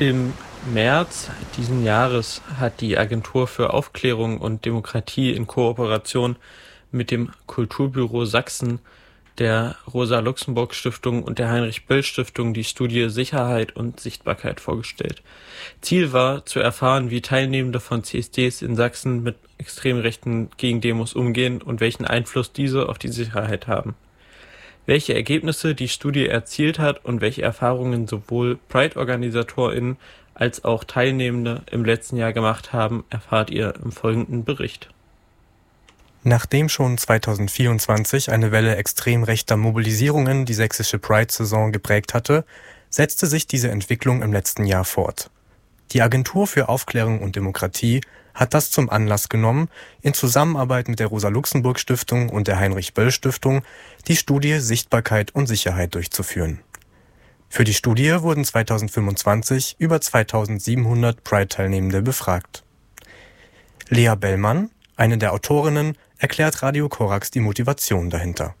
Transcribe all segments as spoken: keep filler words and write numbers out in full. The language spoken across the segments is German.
Im März diesen Jahres hat die Agentur für Aufklärung und Demokratie in Kooperation mit dem Kulturbüro Sachsen, der Rosa-Luxemburg-Stiftung und der Heinrich-Böll-Stiftung die Studie Sicherheit und Sichtbarkeit vorgestellt. Ziel war, zu erfahren, wie Teilnehmende von C S Ds in Sachsen mit extrem rechten Gegendemos umgehen und welchen Einfluss diese auf die Sicherheit haben. Welche Ergebnisse die Studie erzielt hat und welche Erfahrungen sowohl Pride-OrganisatorInnen als auch Teilnehmende im letzten Jahr gemacht haben, erfahrt ihr im folgenden Bericht. Nachdem schon zweitausendvierundzwanzig eine Welle extrem rechter Mobilisierungen die sächsische Pride-Saison geprägt hatte, setzte sich diese Entwicklung im letzten Jahr fort. Die Agentur für Aufklärung und Demokratie hat das zum Anlass genommen, in Zusammenarbeit mit der Rosa-Luxemburg-Stiftung und der Heinrich-Böll-Stiftung die Studie Sichtbarkeit und Sicherheit durchzuführen. Für die Studie wurden zweitausendfünfundzwanzig über zweitausendsiebenhundert Pride-Teilnehmende befragt. Lea Bellmann, eine der Autorinnen, erklärt Radio Korax die Motivation dahinter.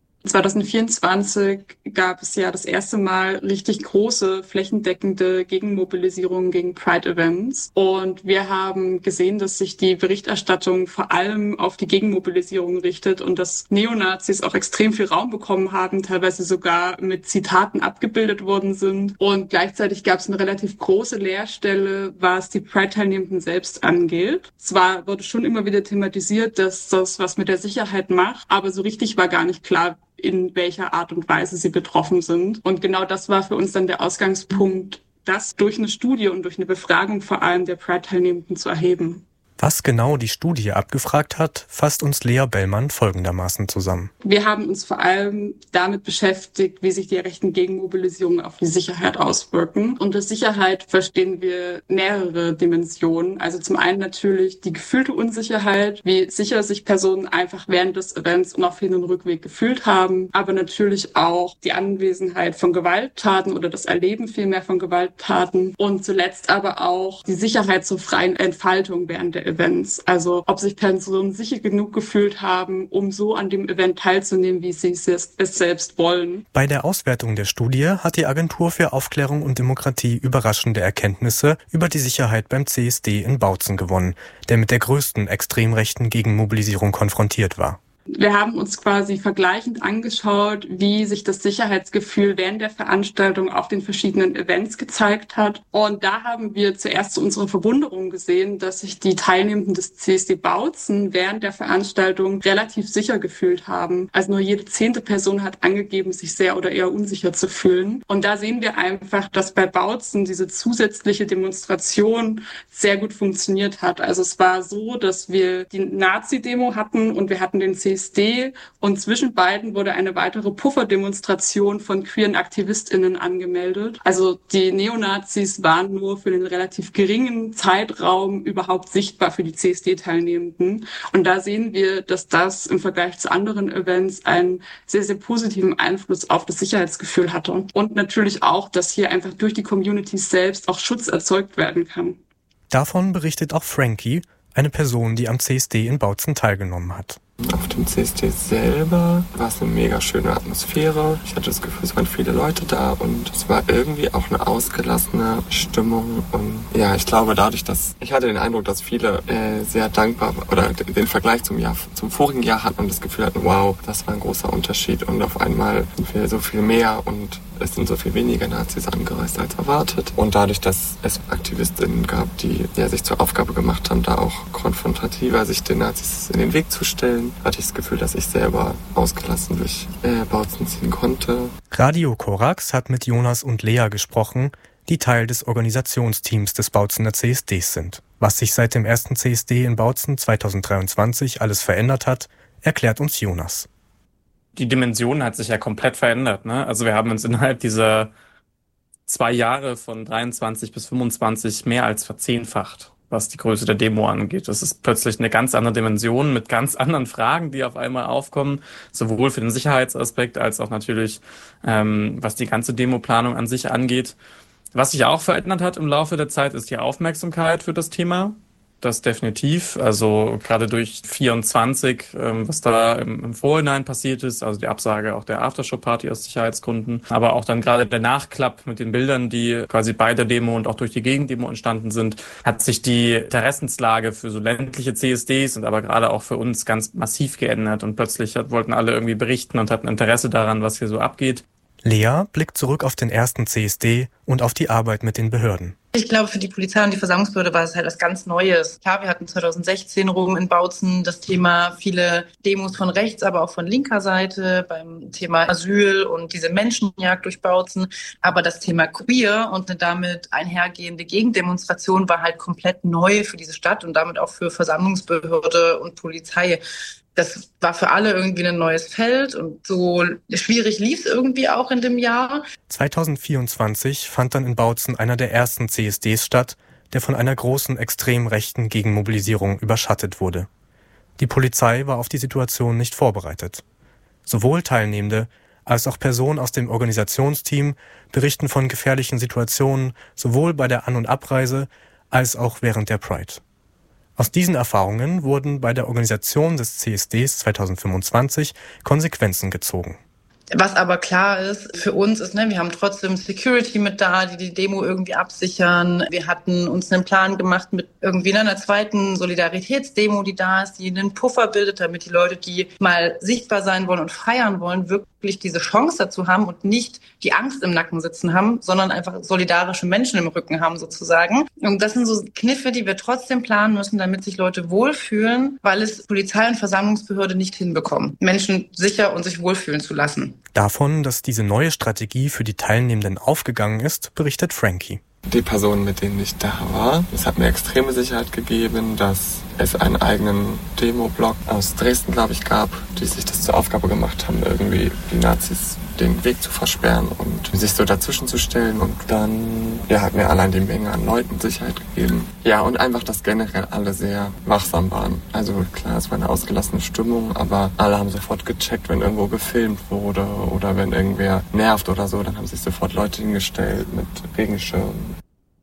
zweitausendvierundzwanzig gab es ja das erste Mal richtig große, flächendeckende Gegenmobilisierungen gegen Pride-Events. Und wir haben gesehen, dass sich die Berichterstattung vor allem auf die Gegenmobilisierung richtet und dass Neonazis auch extrem viel Raum bekommen haben, teilweise sogar mit Zitaten abgebildet worden sind. Und gleichzeitig gab es eine relativ große Leerstelle, was die Pride-Teilnehmenden selbst angeht. Zwar wurde schon immer wieder thematisiert, dass das was mit der Sicherheit macht, aber so richtig war gar nicht klar, in welcher Art und Weise sie betroffen sind. Und genau das war für uns dann der Ausgangspunkt, das durch eine Studie und durch eine Befragung vor allem der Pride-Teilnehmenden zu erheben. Was genau die Studie abgefragt hat, fasst uns Lea Bellmann folgendermaßen zusammen. Wir haben uns vor allem damit beschäftigt, wie sich die rechten Gegenmobilisierungen auf die Sicherheit auswirken. Unter Sicherheit verstehen wir mehrere Dimensionen. Also zum einen natürlich die gefühlte Unsicherheit, wie sicher sich Personen einfach während des Events und auf Hin- und Rückweg gefühlt haben. Aber natürlich auch die Anwesenheit von Gewalttaten oder das Erleben vielmehr von Gewalttaten. Und zuletzt aber auch die Sicherheit zur freien Entfaltung während der Events. Also ob sich Personen sicher genug gefühlt haben, um so an dem Event teilzunehmen, wie sie es selbst wollen. Bei der Auswertung der Studie hat die Agentur für Aufklärung und Demokratie überraschende Erkenntnisse über die Sicherheit beim C S D in Bautzen gewonnen, der mit der größten extrem rechten Gegenmobilisierung konfrontiert war. Wir haben uns quasi vergleichend angeschaut, wie sich das Sicherheitsgefühl während der Veranstaltung auf den verschiedenen Events gezeigt hat. Und da haben wir zuerst zu unserer Verwunderung gesehen, dass sich die Teilnehmenden des C S D Bautzen während der Veranstaltung relativ sicher gefühlt haben. Also nur jede zehnte Person hat angegeben, sich sehr oder eher unsicher zu fühlen. Und da sehen wir einfach, dass bei Bautzen diese zusätzliche Demonstration sehr gut funktioniert hat. Also es war so, dass wir die Nazi-Demo hatten und wir hatten den C S D und zwischen beiden wurde eine weitere Pufferdemonstration von queeren AktivistInnen angemeldet. Also die Neonazis waren nur für einen relativ geringen Zeitraum überhaupt sichtbar für die C S D-Teilnehmenden. Und da sehen wir, dass das im Vergleich zu anderen Events einen sehr, sehr positiven Einfluss auf das Sicherheitsgefühl hatte. Und natürlich auch, dass hier einfach durch die Communities selbst auch Schutz erzeugt werden kann. Davon berichtet auch Frankie, eine Person, die am C S D in Bautzen teilgenommen hat. Auf dem C S D selber war es eine mega schöne Atmosphäre. Ich hatte das Gefühl, es waren viele Leute da und es war irgendwie auch eine ausgelassene Stimmung. Und ja, ich glaube dadurch, dass ich hatte den Eindruck, dass viele äh, sehr dankbar oder den Vergleich zum Jahr, zum vorigen Jahr hatten und das Gefühl hatten, wow, das war ein großer Unterschied und auf einmal sind wir so viel mehr und es sind so viel weniger Nazis angereist als erwartet. Und dadurch, dass es AktivistInnen gab, die ja, sich zur Aufgabe gemacht haben, da auch konfrontativer sich den Nazis in den Weg zu stellen, hatte ich das Gefühl, dass ich selber ausgelassen durch äh, Bautzen ziehen konnte. Radio Korax hat mit Jonas und Lea gesprochen, die Teil des Organisationsteams des Bautzener C S Ds sind. Was sich seit dem ersten C S D in Bautzen zweitausenddreiundzwanzig alles verändert hat, erklärt uns Jonas. Die Dimension hat sich ja komplett verändert, ne? Also wir haben uns innerhalb dieser zwei Jahre von dreiundzwanzig bis fünfundzwanzig mehr als verzehnfacht, was die Größe der Demo angeht. Das ist plötzlich eine ganz andere Dimension mit ganz anderen Fragen, die auf einmal aufkommen, sowohl für den Sicherheitsaspekt als auch natürlich, ähm, was die ganze Demoplanung an sich angeht. Was sich auch verändert hat im Laufe der Zeit, ist die Aufmerksamkeit für das Thema. Das definitiv. Also gerade durch vierundzwanzig, ähm, was da im, im Vorhinein passiert ist, also die Absage auch der Aftershow-Party aus Sicherheitsgründen, aber auch dann gerade der Nachklapp mit den Bildern, die quasi bei der Demo und auch durch die Gegendemo entstanden sind, hat sich die Interessenslage für so ländliche C S Ds und aber gerade auch für uns ganz massiv geändert und plötzlich hat, wollten alle irgendwie berichten und hatten Interesse daran, was hier so abgeht. Lea blickt zurück auf den ersten C S D und auf die Arbeit mit den Behörden. Ich glaube, für die Polizei und die Versammlungsbehörde war es halt was ganz Neues. Klar, wir hatten zwanzig sechzehn rum in Bautzen das Thema viele Demos von rechts, aber auch von linker Seite beim Thema Asyl und diese Menschenjagd durch Bautzen. Aber das Thema Queer und eine damit einhergehende Gegendemonstration war halt komplett neu für diese Stadt und damit auch für Versammlungsbehörde und Polizei. Das war für alle irgendwie ein neues Feld und so schwierig lief es irgendwie auch in dem Jahr. zwanzig vierundzwanzig fand dann in Bautzen einer der ersten C S Ds statt, der von einer großen extrem rechten Gegenmobilisierung überschattet wurde. Die Polizei war auf die Situation nicht vorbereitet. Sowohl Teilnehmende als auch Personen aus dem Organisationsteam berichten von gefährlichen Situationen sowohl bei der An- und Abreise als auch während der Pride. Aus diesen Erfahrungen wurden bei der Organisation des C S Ds zwanzig fünfundzwanzig Konsequenzen gezogen. Was aber klar ist, für uns ist, ne, wir haben trotzdem Security mit da, die die Demo irgendwie absichern. Wir hatten uns einen Plan gemacht mit irgendwie einer zweiten Solidaritätsdemo, die da ist, die einen Puffer bildet, damit die Leute, die mal sichtbar sein wollen und feiern wollen, wirklich diese Chance dazu haben und nicht die Angst im Nacken sitzen haben, sondern einfach solidarische Menschen im Rücken haben sozusagen. Und das sind so Kniffe, die wir trotzdem planen müssen, damit sich Leute wohlfühlen, weil es Polizei und Versammlungsbehörde nicht hinbekommen, Menschen sicher und sich wohlfühlen zu lassen. Davon, dass diese neue Strategie für die Teilnehmenden aufgegangen ist, berichtet Frankie. Die Personen, mit denen ich da war, es hat mir extreme Sicherheit gegeben, dass es einen eigenen Demo-Blog aus Dresden, glaube ich, gab, die sich das zur Aufgabe gemacht haben, irgendwie die Nazis den Weg zu versperren und sich so dazwischen zu stellen. Und dann ja, hat mir allein die Menge an Leuten Sicherheit gegeben. Ja, und einfach, dass generell alle sehr wachsam waren. Also klar, es war eine ausgelassene Stimmung, aber alle haben sofort gecheckt, wenn irgendwo gefilmt wurde oder wenn irgendwer nervt oder so, dann haben sich sofort Leute hingestellt mit Regenschirmen.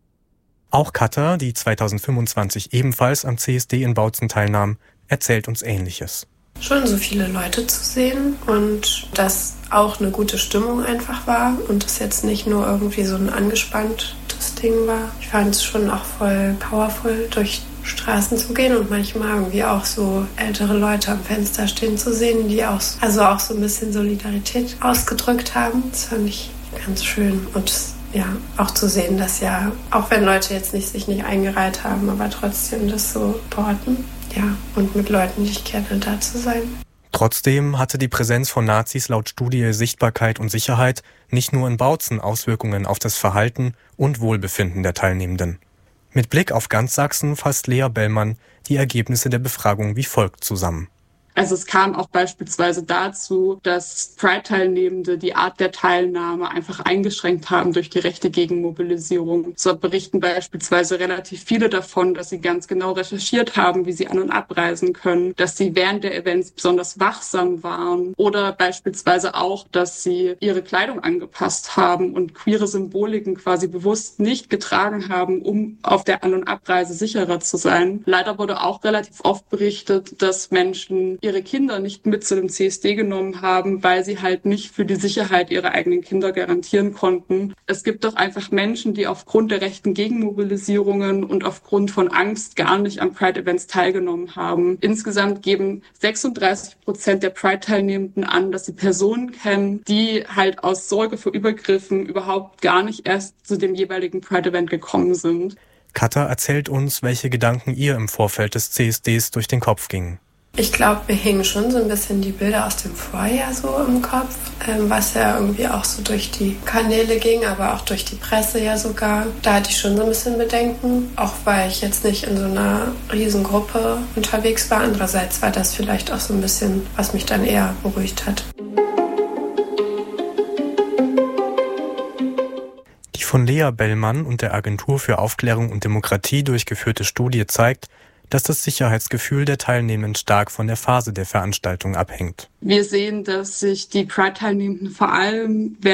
Auch Katha, die zwanzig fünfundzwanzig ebenfalls am C S D in Bautzen teilnahm, erzählt uns Ähnliches. Schon so viele Leute zu sehen und dass auch eine gute Stimmung einfach war und das jetzt nicht nur irgendwie so ein angespanntes Ding war. Ich fand es schon auch voll powerful, durch Straßen zu gehen und manchmal irgendwie auch so ältere Leute am Fenster stehen zu sehen, die auch, also auch so ein bisschen Solidarität ausgedrückt haben. Das fand ich ganz schön und ja, auch zu sehen, dass ja, auch wenn Leute jetzt nicht sich nicht eingereiht haben, aber trotzdem das so supporten. Ja, und mit Leuten, die ich kenne, da zu sein. Trotzdem hatte die Präsenz von Nazis laut Studie Sichtbarkeit und Sicherheit nicht nur in Bautzen Auswirkungen auf das Verhalten und Wohlbefinden der Teilnehmenden. Mit Blick auf ganz Sachsen fasst Lea Bellmann die Ergebnisse der Befragung wie folgt zusammen. Also es kam auch beispielsweise dazu, dass Pride-Teilnehmende die Art der Teilnahme einfach eingeschränkt haben durch die rechte Gegenmobilisierung. So berichten beispielsweise relativ viele davon, dass sie ganz genau recherchiert haben, wie sie an- und abreisen können, dass sie während der Events besonders wachsam waren oder beispielsweise auch, dass sie ihre Kleidung angepasst haben und queere Symboliken quasi bewusst nicht getragen haben, um auf der An- und Abreise sicherer zu sein. Leider wurde auch relativ oft berichtet, dass Menschen ihre Kinder nicht mit zu dem C S D genommen haben, weil sie halt nicht für die Sicherheit ihrer eigenen Kinder garantieren konnten. Es gibt doch einfach Menschen, die aufgrund der rechten Gegenmobilisierungen und aufgrund von Angst gar nicht an Pride-Events teilgenommen haben. Insgesamt geben sechsunddreißig Prozent der Pride-Teilnehmenden an, dass sie Personen kennen, die halt aus Sorge vor Übergriffen überhaupt gar nicht erst zu dem jeweiligen Pride-Event gekommen sind. Katha erzählt uns, welche Gedanken ihr im Vorfeld des C S Ds durch den Kopf gingen. Ich glaube, mir hingen schon so ein bisschen die Bilder aus dem Vorjahr so im Kopf, ähm, was ja irgendwie auch so durch die Kanäle ging, aber auch durch die Presse ja sogar. Da hatte ich schon so ein bisschen Bedenken, auch weil ich jetzt nicht in so einer Riesengruppe unterwegs war. Andererseits war das vielleicht auch so ein bisschen, was mich dann eher beruhigt hat. Die von Lea Bellmann und der Agentur für Aufklärung und Demokratie durchgeführte Studie zeigt, dass das Sicherheitsgefühl der Teilnehmenden stark von der Phase der Veranstaltung abhängt. Wir sehen, dass sich die Pride-Teilnehmenden vor allem während der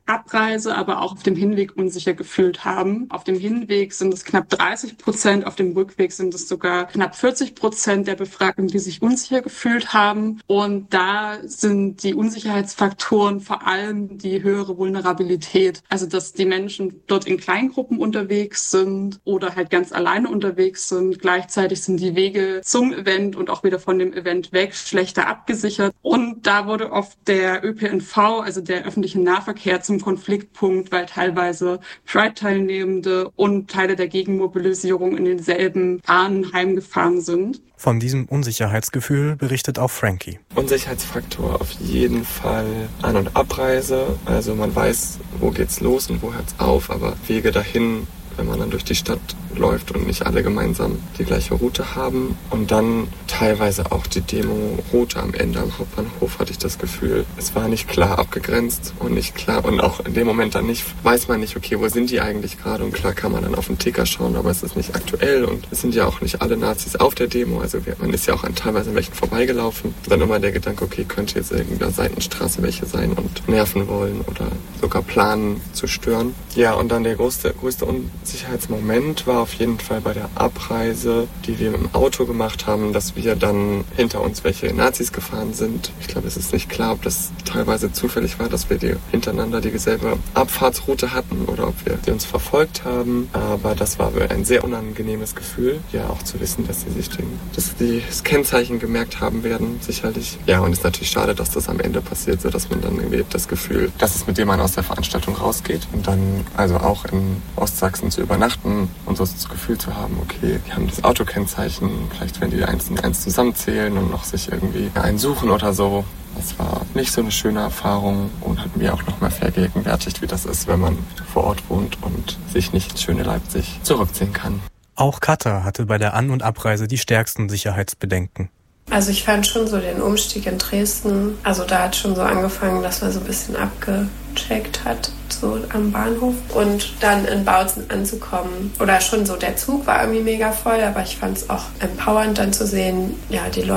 Abreise, aber auch auf dem Hinweg unsicher gefühlt haben. Auf dem Hinweg sind es knapp dreißig Prozent, auf dem Rückweg sind es sogar knapp vierzig Prozent der Befragten, die sich unsicher gefühlt haben. Und da sind die Unsicherheitsfaktoren vor allem die höhere Vulnerabilität. Also dass die Menschen dort in Kleingruppen unterwegs sind oder halt ganz alleine unterwegs sind. Gleichzeitig sind die Wege zum Event und auch wieder von dem Event weg schlechter abgesichert. Und da wurde oft der Ö P N V, also der öffentliche Nahverkehr, zum Konfliktpunkt, weil teilweise Pride-Teilnehmende und Teile der Gegenmobilisierung in denselben Bahnen heimgefahren sind. Von diesem Unsicherheitsgefühl berichtet auch Frankie. Unsicherheitsfaktor auf jeden Fall An- und Abreise. Also man weiß, wo geht's los und wo hört's auf, aber Wege dahin, wenn man dann durch die Stadt läuft und nicht alle gemeinsam die gleiche Route haben. Und dann teilweise auch die Demo-Route am Ende am Hauptbahnhof, hatte ich das Gefühl. Es war nicht klar abgegrenzt und nicht klar. Und auch in dem Moment dann nicht, weiß man nicht, okay, wo sind die eigentlich gerade? Und klar kann man dann auf den Ticker schauen, aber es ist nicht aktuell. Und es sind ja auch nicht alle Nazis auf der Demo. Also man ist ja auch an teilweise an welchen vorbeigelaufen. Und dann immer der Gedanke, okay, könnte jetzt irgendeiner Seitenstraße welche sein und nerven wollen oder sogar planen zu stören. Ja, und dann der größte, größte Unsicherheitsmoment war auf jeden Fall bei der Abreise, die wir mit dem Auto gemacht haben, dass wir dann hinter uns welche Nazis gefahren sind. Ich glaube, es ist nicht klar, ob das teilweise zufällig war, dass wir die hintereinander dieselbe Abfahrtsroute hatten oder ob wir die uns verfolgt haben. Aber das war ein sehr unangenehmes Gefühl, ja auch zu wissen, dass sie sich den, dass die das Kennzeichen gemerkt haben werden, sicherlich. Ja, und es ist natürlich schade, dass das am Ende passiert, so dass man dann irgendwie das Gefühl, dass es mit dem man aus der Veranstaltung rausgeht und dann also auch in Ostsachsen zu übernachten und so das Gefühl zu haben, okay, die haben das Autokennzeichen, vielleicht wenn die eins und eins zusammenzählen und noch sich irgendwie einen suchen oder so. Das war nicht so eine schöne Erfahrung und hat mir auch noch mal vergegenwärtigt, wie das ist, wenn man vor Ort wohnt und sich nicht ins schöne Leipzig zurückziehen kann. Auch Katha hatte bei der An- und Abreise die stärksten Sicherheitsbedenken. Also ich fand schon so den Umstieg in Dresden, also da hat schon so angefangen, dass man so ein bisschen abgecheckt hat, so am Bahnhof. Und dann in Bautzen anzukommen, oder schon so der Zug war irgendwie mega voll, aber ich fand es auch empowernd dann zu sehen, ja, die Leute